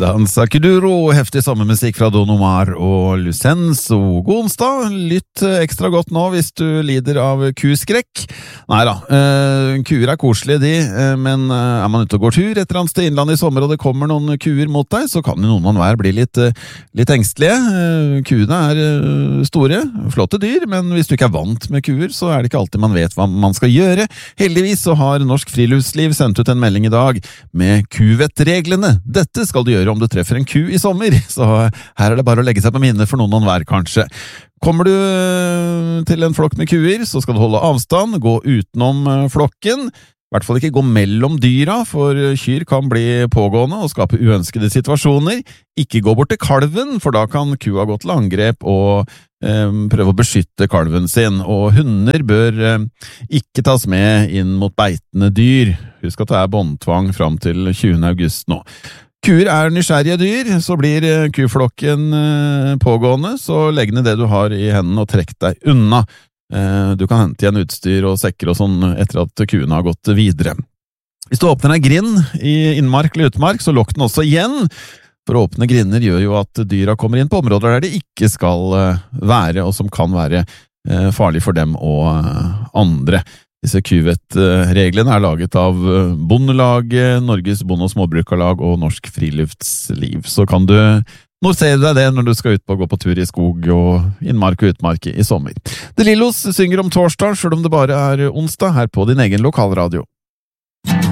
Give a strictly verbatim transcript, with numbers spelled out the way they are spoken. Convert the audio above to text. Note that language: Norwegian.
Danza Kuduro, heftig sommermusikk fra Don Omar og Lucenzo. God onsdag, lytt ekstra godt nå hvis du lider av kuskrekk. Neida, eh, kuer er koselige de, eh, men er man ute og går tur et eller annet sted innland i sommer og det kommer noen kuer mot deg, så kan jo noen man være bli litt, eh, litt engstelige. Eh, kuene er eh, store, flotte dyr, men hvis du ikke er vant med kuer, så er det ikke alltid man vet hva man skal gjøre. Heldigvis så har Norsk Friluftsliv sendt ut en melding i dag med kuvettreglene. Dette skal du gjøre om du treffer en ku i sommer, så her er det bare å legge seg på minne for noen og hver kanskje. Kommer du til en flokk med kuer, så skal du holde avstand, gå utenom flokken, i hvert fall ikke gå mellom dyra, for kyr kan bli pågående og skape uønskede situasjoner. Ikke gå bort til kalven, for da kan kua gå til angrep og eh, prøve å beskytte kalven sin. Og hunder bør eh, ikke tas med inn mot beitende dyr. Husk at det er båndtvang fram til tjuende august nå. Kuer er nysgjerrige dyr, så blir kuflokken pågående, så legg ned det du har i hendene og trekk deg unna. Du kan hente igjen utstyr og sekker og sånn etter at kuene har gått videre. Hvis du åpner en grind i innmark eller utmark, så lukk den også igjen. For åpne grinder gjør jo at dyra kommer inn på områder der de ikke skal være, og som kan være farlig for dem og andre. Disse kuvettreglene er laget av Bondelaget, Norges Bonde- og Småbrukarlag og Norsk Friluftsliv. Så kan du notere deg det når du skal ut på å gå på tur i skog og innmark og utmark i sommer. De Lillos synger om torsdag, selv om det bare er onsdag, her på din egen lokalradio.